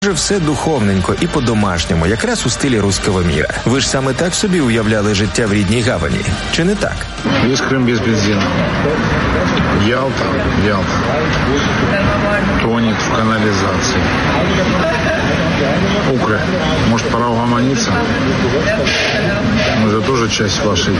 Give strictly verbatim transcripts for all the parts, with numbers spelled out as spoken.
Вже все духовненько і по-домашньому, якраз у стилі руського міра. Ви ж саме так собі уявляли життя в рідній гавані, чи не так? Весь Крым без бензина. Ялта, Ялта. Тонет в канализации. Укра, может, пора угомониться? Мы же тоже часть вашей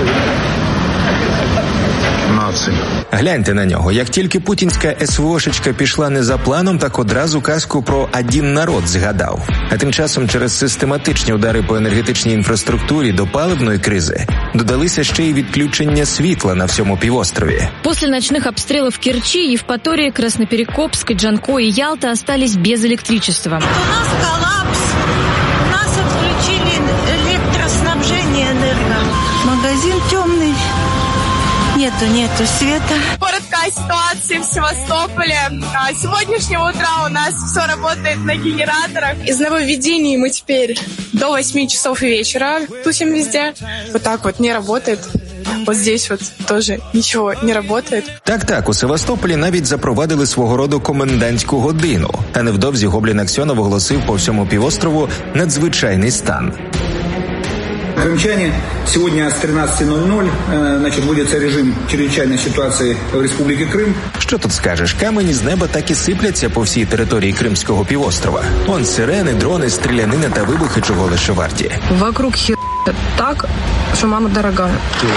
нації. Гляньте на нього. Як тільки путінська ес-ве-ошечка пішла не за планом, так одразу казку про «один народ» згадав. А тим часом через систематичні удари по енергетичній інфраструктурі до паливної кризи додалися ще й відключення світла на всьому півострові. После ночных обстрелов Керчи, Евпатории, Красноперекопск, Джанкой и Ялта остались без электричества. У нас коллапс. У нас отключили электроснабжение энерго. Магазин темный. Нету, нету света. Короткая ситуация в Севастополе. С сегодняшнего утра у нас все работает на генераторах. Из нововведений мы теперь до восьми часов вечера тусим везде. Вот так вот не работает. Вот здесь вот тоже ничего не работает. Так-так, у Севастополі навіть запровадили свого роду комендантську годину. А невдовзі Гоблін Аксьонов оголосив по всьому півострову надзвичайний стан. Крымчане, сегодня с тринадцати ноль-ноль значит, вводится режим чрезвычайной ситуации в Республике Крым. Що тут скажеш? Камені з неба так і сипляться по всій території Кримського півострова. Он сирени, дрони, стрілянина та вибухи чого лише варті. Вокруг хер так, що мама дорогая.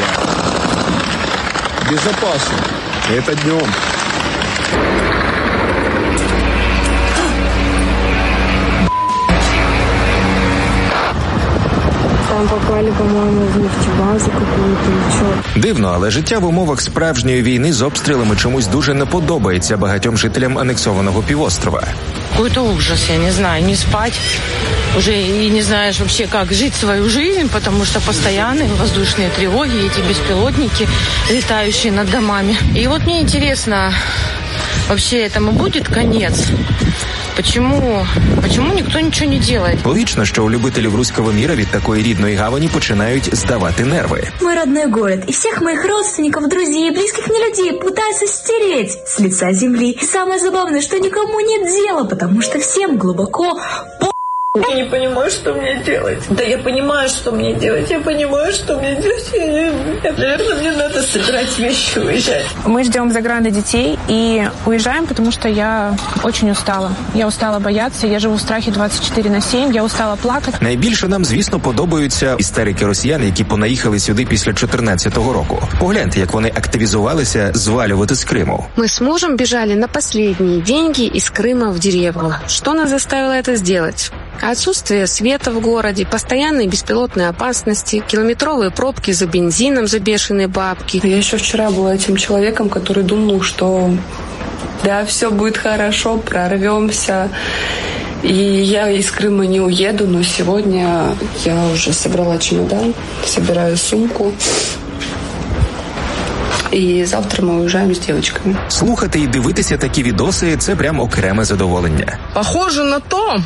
Безопасно. Это днем. Там попали, по-моему, в нефтебазу какую-то. Дивно, але життя в умовах справжньої війни з обстрілами чомусь дуже не подобається багатьом жителям анексованого півострова. Какой-то ужас, я не знаю, не спать. Уже и не знаешь вообще, как жить свою жизнь, потому что постоянные воздушные тревоги, эти беспилотники, летающие над домами. И вот мне интересно, вообще этому будет конец? Почему, почему ніхто нічого не делает? Логічно, що у любителів руського міра від такої рідної гавані починають здавати нерви. Мой родной город и всех моих родственников, друзей и близких мне людей пытаются стереть с лица земли. И самое забавное, что никому нет дела, потому что всем глубоко по... Я не понимаю, что мне делать. Да я понимаю, что мне делать. Я понимаю, что мне делать. Я, я, наверное, мне надо собирать вещи и уезжать. Мы ждем заграны детей и уезжаем, потому что я очень устала. Я устала бояться, я живу в страхе двадцять чотири на сім, я устала плакати. Найбільше нам, звісно, подобаються істерики росіян, які понаїхали сюди після чотирнадцятого року. Погляньте, як вони активізувалися звалювати з Криму. Мы с мужем бежали на последние деньги из Крыма в деревню. Что нас заставило это сделать? Отсутствие света в городе, постоянные беспилотные опасности, километровые пробки за бензином за бешеные бабки. Я еще вчера была этим человеком, который думал, что да, все будет хорошо, прорвемся. И я из Крыма не уеду, но сегодня я уже собрала чемодан, собираю сумку. І завтра ми уїжджаємо з дівчатками. Слухати і дивитися такі відоси – це прям окреме задоволення. Похоже на то,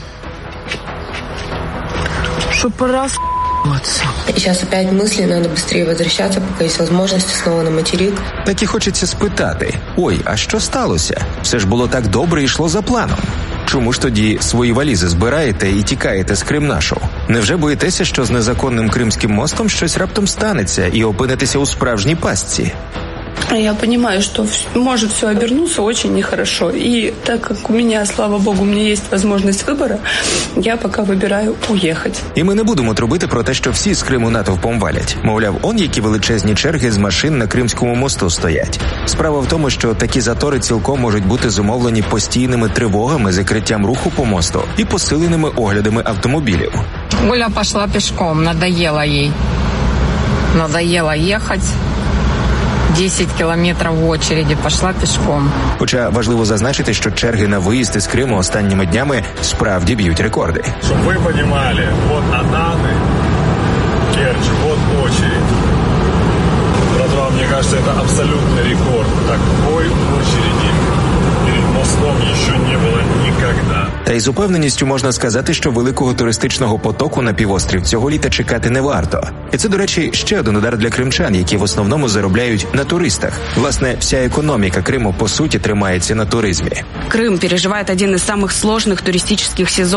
что пора с***аться. И сейчас опять мысли, надо быстрее возвращаться, пока есть возможность снова на материк. Так і хочеться спитати, ой, а що сталося? Все ж було так добре і йшло за планом. Чому ж тоді свої валізи збираєте і тікаєте з Кримнашу? Невже боїтеся, що з незаконним Кримським мостом щось раптом станеться і опинитеся у справжній пастці? Я понимаю, что может все обернуться очень нехорошо. И так как у меня, слава богу, у меня есть возможность выбора, я пока выбираю уехать. І ми не будемо трубити про те, що всі з Криму натовпом валять. Мовляв, он які величезні черги з машин на Кримському мосту стоять. Справа в тому, що такі затори цілком можуть бути зумовлені постійними тривогами, закриттям руху по мосту і посиленими оглядами автомобілів. Оля пошла пешком, надоело ей. Надоело ехать. десять кілометрів в очереді, пішла пішком. Хоча важливо зазначити, що черги на виїзд із Криму останніми днями справді б'ють рекорди. Щоб ви розуміли, от Анани, Керчь, от очередь. Братва, мені кажется, це абсолютний рекорд такої очереди. перед мостом еще не было никогда. Та й з упевненістю можна сказати, що великого туристичного потоку на півострів цього літа чекати не варто. І це, до речі, ще один удар для кримчан, які в основному заробляють на туристах. Власне, вся економіка Криму, по суті, тримається на туризмі. Крым переживает один из самых сложных туристических сезонов